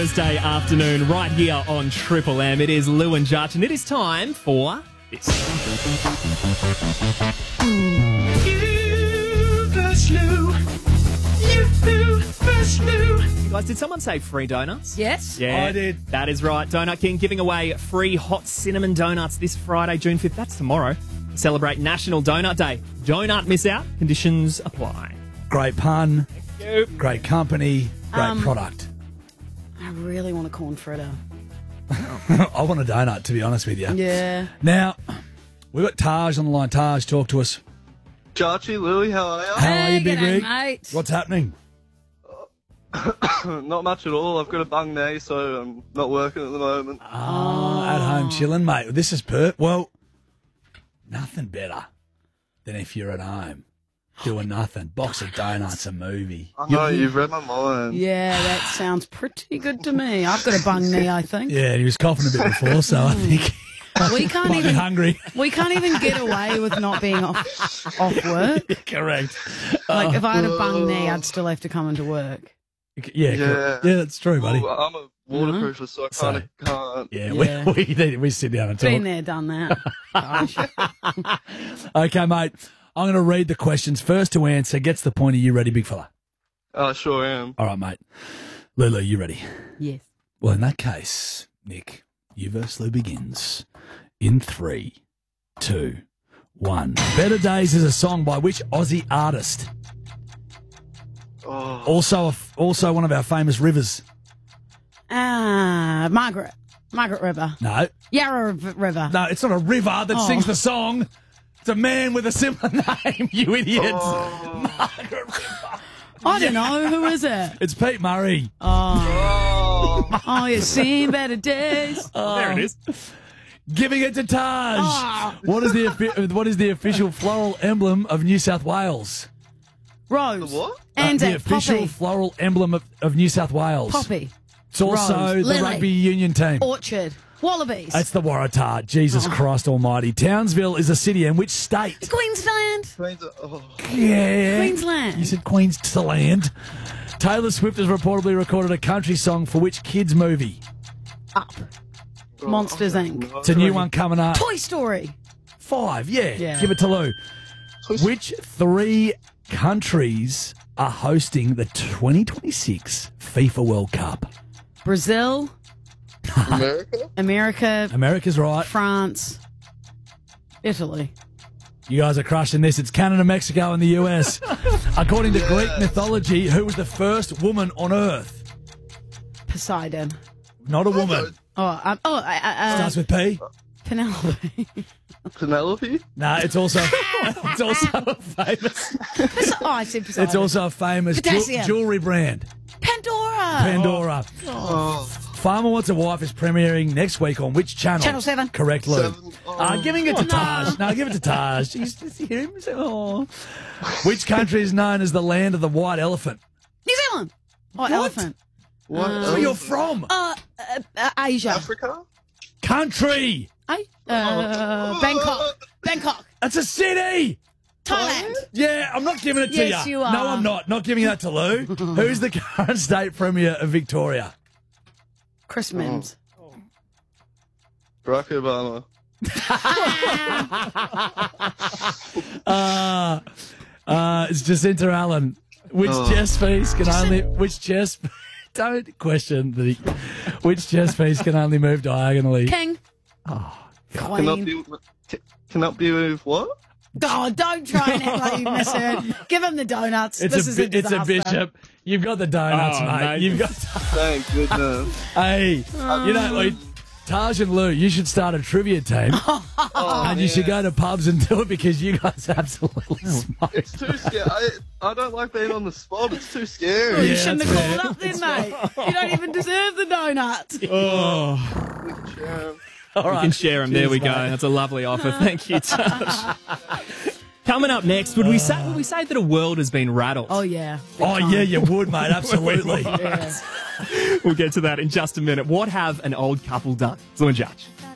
Thursday afternoon, right here on Triple M. It is Lou and Judge, and it is time for this. You first, Lou. You first, Lou. Guys, did someone say free donuts? Yes. Yeah, I did. That is right. Donut King giving away free hot cinnamon donuts this Friday, June 5th. That's tomorrow. Celebrate National Donut Day. Don't miss out. Conditions apply. Great pun, Thank you. great company, great product. I really want a corn fritter. I want a donut, to be honest with you. Yeah. Now, we've got Taj on the line. Taj, talk to us. Jarchi, Louie, how are you? How are you, Big g'day, Rig? mate. What's happening? Not much at all. I've got a bung knee, so I'm not working at the moment. At home chilling, mate. This is Well, nothing better than if you're at home doing nothing. Box of donuts, a movie. I know, you've read my mind. Yeah, that sounds pretty good to me. I've got a bung knee, I think. Yeah, he was coughing a bit before, so I think We can't might be even hungry. we can't even get away with not being off work. Correct. Like if I had a bung knee, I'd still have to come into work. Yeah, Yeah. yeah, that's true, buddy. Well, I'm a waterproofer, so I kind of can't. Yeah, Yeah. we sit down and talk. Been there, done that. Gosh. Okay, mate. I'm going to read the questions. First to answer gets the point. Are you ready, big fella? I sure am. All right, mate. Lulu, you ready? Yes. Well, in that case, Nick, you versus Lou begins in 3, 2, 1. Better Days is a song by which Aussie artist? Oh, Also one of our famous rivers. Margaret River. No, Yarra River. no, it's not a river that sings the song. It's a man with a similar name, you idiot. Margaret River. I don't know. Who is it? It's Pete Murray. Oh, you've seen better days. There it is. Giving it to Taj. What is the official floral emblem of New South Wales? Rose. what? And The official poppy. floral emblem of New South Wales. Poppy. It's also Rose. the Lily. rugby union team. Orchard. Wallabies. It's the Waratah. Jesus Christ almighty. Townsville is a city in which state? Queensland. Yeah. Queensland. You said Queensland. Taylor Swift has reportedly recorded a country song for which kids movie? Up. Monsters Inc. It's a new one coming up. Toy Story. 5, yeah. Yeah. Give it to Lou. Which 3 countries are hosting the 2026 FIFA World Cup? Brazil. America? America. America's right. France. Italy. You guys are crushing this. It's Canada, Mexico, and the US. According to Greek mythology, who was the first woman on Earth? Poseidon. Not a woman. Penelope. Starts with P. Penelope? No, it's also a famous. I said Poseidon. It's also a famous Potassium. jewelry brand. Pandora. Pandora. Oh, Farmer Wants a Wife is premiering next week on which channel? Channel 7. Correct, Lou. 7. Oh. Giving it to Taj. No, give it to Taj. He's hear him. Oh. Which country is known as the land of the white elephant? New Zealand. Oh, elephant. What? Where you're from? Asia. Africa? Country. Bangkok. Bangkok. That's a city. Thailand. Yeah, I'm not giving it to you. Yes, you are. No, I'm not. Not giving that to Lou. Who's the current state premier of Victoria? Chris Mims. Barack Obama. It's Jacinta Allen. Which chess piece can only... Which chess... Don't question the... Which chess piece can only move diagonally? King. Cannot Queen. be with what? Oh, don't try and act like you misheard. Give him the donuts. It's This a is a it's a disaster. bishop. You've got the donuts, Oh, mate. mate. You've got... Thank goodness. Hey, you know, Taj and Lou, you should start a trivia team. And you should go to pubs and do it because you guys absolutely smoke. It's too scary. I don't like being on the spot. It's too scary. You Yeah, shouldn't that's have called fair. up then, mate. You don't even deserve the donuts. Oh, All you right. can share them. There we Cheers, go. mate. That's a lovely offer. Thank you, Taj. Coming up next, would we say that a world has been rattled? Oh, yeah. Oh, yeah, you would, mate. Absolutely. Yeah. We'll get to that in just a minute. What have an old couple done? Lou and Judge.